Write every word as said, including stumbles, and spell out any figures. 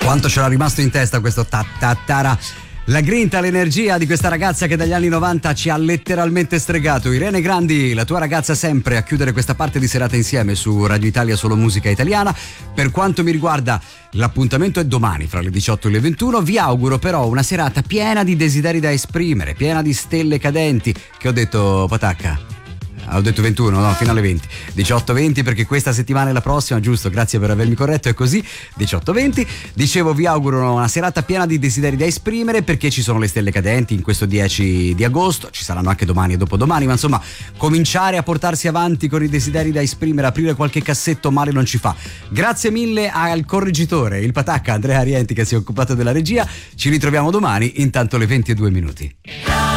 Quanto ce l'ha rimasto in testa questo ta-ta-tara. La grinta, l'energia di questa ragazza che dagli anni novanta ci ha letteralmente stregato. Irene Grandi, la tua ragazza sempre, a chiudere questa parte di serata insieme su Radio Italia Solo Musica Italiana. Per quanto mi riguarda, l'appuntamento è domani fra le diciotto e le ventuno. Vi auguro però una serata piena di desideri da esprimere, piena di stelle cadenti. Che ho detto, Patacca? Ho detto ventuno, no, fino alle venti. diciotto venti perché questa settimana è la prossima, giusto? Grazie per avermi corretto, è così. diciotto venti. Dicevo, vi auguro una serata piena di desideri da esprimere, perché ci sono le stelle cadenti in questo dieci di agosto, ci saranno anche domani e dopodomani, ma insomma, cominciare a portarsi avanti con i desideri da esprimere, aprire qualche cassetto male non ci fa. Grazie mille al correggitore, il Patacca Andrea Arienti, che si è occupato della regia. Ci ritroviamo domani, intanto le venti e due minuti.